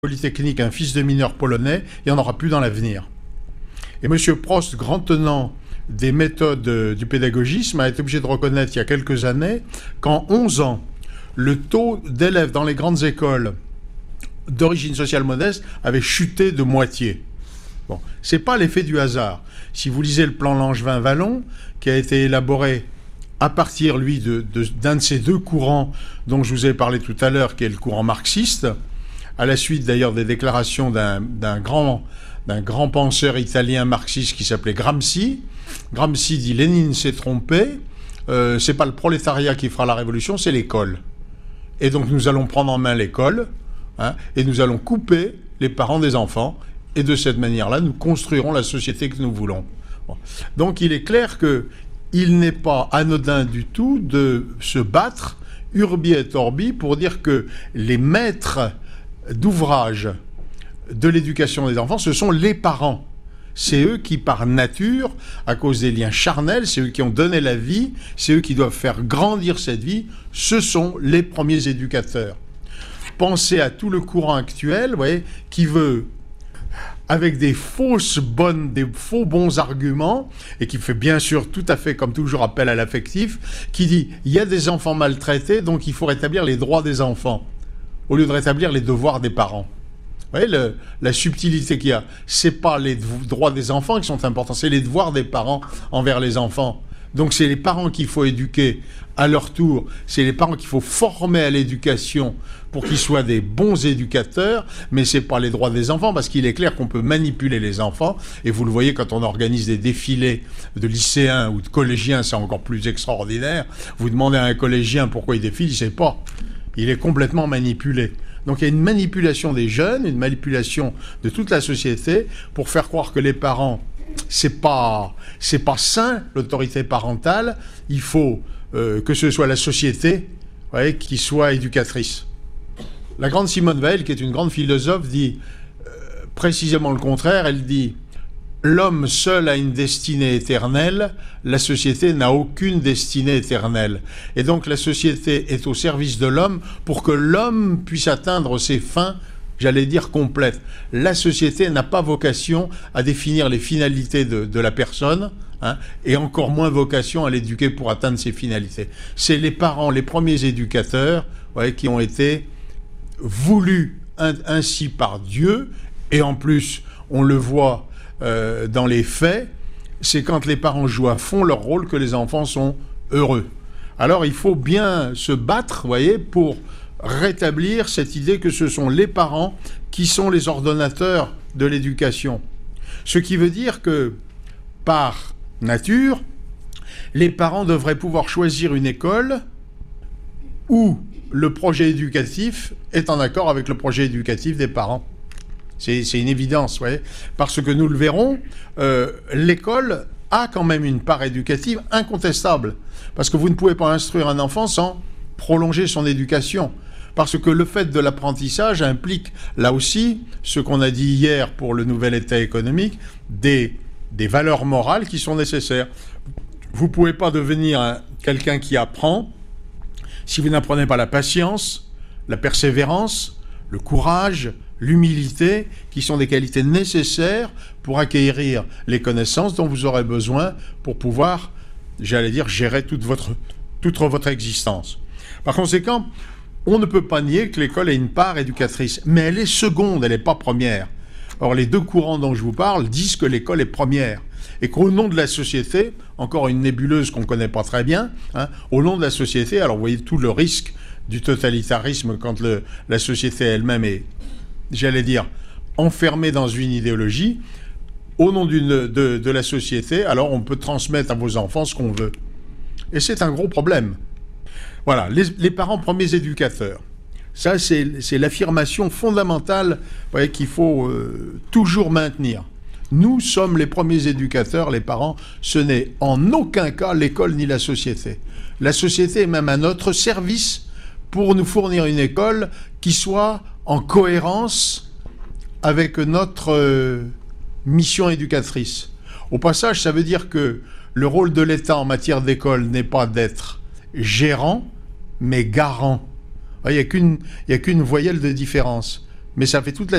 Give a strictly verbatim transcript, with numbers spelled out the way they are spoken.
Polytechnique un fils de mineur polonais, il n'y en aura plus dans l'avenir. Et M. Prost, grand tenant des méthodes du pédagogisme, a été obligé de reconnaître il y a quelques années qu'en onze ans, le taux d'élèves dans les grandes écoles d'origine sociale modeste avait chuté de moitié. Bon, ce n'est pas l'effet du hasard. Si vous lisez le plan Langevin-Vallon, qui a été élaboré à partir, lui, de, de, d'un de ces deux courants dont je vous ai parlé tout à l'heure, qui est le courant marxiste, à la suite d'ailleurs des déclarations d'un, d'un, grand, d'un grand penseur italien marxiste qui s'appelait Gramsci. Gramsci dit « Lénine s'est trompé, euh, c'est pas le prolétariat qui fera la révolution, c'est l'école. » Et donc nous allons prendre en main l'école, hein, et nous allons couper les parents des enfants, et de cette manière-là, nous construirons la société que nous voulons. Bon. Donc il est clair qu'il n'est pas anodin du tout de se battre urbi et orbi pour dire que les maîtres d'ouvrage de l'éducation des enfants, ce sont les parents. C'est eux qui, par nature, à cause des liens charnels, c'est eux qui ont donné la vie, c'est eux qui doivent faire grandir cette vie, ce sont les premiers éducateurs. Pensez à tout le courant actuel, vous voyez, qui veut, avec des fausses bonnes, des faux bons arguments, et qui fait bien sûr tout à fait, comme toujours, appel à l'affectif, qui dit, il y a des enfants maltraités, donc il faut rétablir les droits des enfants, au lieu de rétablir les devoirs des parents. Vous voyez le, la subtilité qu'il y a. Ce n'est pas les droits des enfants qui sont importants, c'est les devoirs des parents envers les enfants. Donc c'est les parents qu'il faut éduquer à leur tour, c'est les parents qu'il faut former à l'éducation pour qu'ils soient des bons éducateurs, mais ce n'est pas les droits des enfants, parce qu'il est clair qu'on peut manipuler les enfants, et vous le voyez quand on organise des défilés de lycéens ou de collégiens, c'est encore plus extraordinaire. Vous demandez à un collégien pourquoi il défile, il ne sait pas. Il est complètement manipulé. Donc il y a une manipulation des jeunes, une manipulation de toute la société pour faire croire que les parents, c'est pas, c'est pas sain, l'autorité parentale. Il faut euh, que ce soit la société, vous voyez, qui soit éducatrice. La grande Simone Veil, qui est une grande philosophe, dit euh, précisément le contraire. Elle dit « L'homme seul a une destinée éternelle, la société n'a aucune destinée éternelle. » Et donc la société est au service de l'homme pour que l'homme puisse atteindre ses fins, j'allais dire complètes. La société n'a pas vocation à définir les finalités de, de la personne, hein, et encore moins vocation à l'éduquer pour atteindre ses finalités. C'est les parents, les premiers éducateurs, ouais, qui ont été voulus ainsi par Dieu, et en plus, on le voit Euh, dans les faits, c'est quand les parents jouent à fond leur rôle que les enfants sont heureux. Alors il faut bien se battre, vous voyez, pour rétablir cette idée que ce sont les parents qui sont les ordonnateurs de l'éducation. Ce qui veut dire que, par nature, les parents devraient pouvoir choisir une école où le projet éducatif est en accord avec le projet éducatif des parents. C'est, c'est une évidence, vous voyez, parce que nous le verrons, euh, l'école a quand même une part éducative incontestable, parce que vous ne pouvez pas instruire un enfant sans prolonger son éducation, parce que le fait de l'apprentissage implique, là aussi, ce qu'on a dit hier pour le nouvel état économique, des, des valeurs morales qui sont nécessaires. Vous ne pouvez pas devenir un, quelqu'un qui apprend si vous n'apprenez pas la patience, la persévérance, le courage, l'humilité, qui sont des qualités nécessaires pour acquérir les connaissances dont vous aurez besoin pour pouvoir, j'allais dire, gérer toute votre, toute votre existence. Par conséquent, on ne peut pas nier que l'école ait une part éducatrice, mais elle est seconde, elle n'est pas première. Or, les deux courants dont je vous parle disent que l'école est première, et qu'au nom de la société, encore une nébuleuse qu'on ne connaît pas très bien, hein, au nom de la société, alors vous voyez tout le risque du totalitarisme quand le, la société elle-même est, j'allais dire, enfermée dans une idéologie, au nom d'une, de, de la société, alors on peut transmettre à vos enfants ce qu'on veut. Et c'est un gros problème. Voilà, les, les parents premiers éducateurs. Ça, c'est, c'est l'affirmation fondamentale, vous voyez, qu'il faut euh, toujours maintenir. Nous sommes les premiers éducateurs, les parents. Ce n'est en aucun cas l'école ni la société. La société est même à notre service pour nous fournir une école qui soit en cohérence avec notre euh, mission éducatrice. Au passage, ça veut dire que le rôle de l'État en matière d'école n'est pas d'être gérant, mais garant. Il n'y a qu'une, il n'y a qu'une voyelle de différence. mais ça fait toute la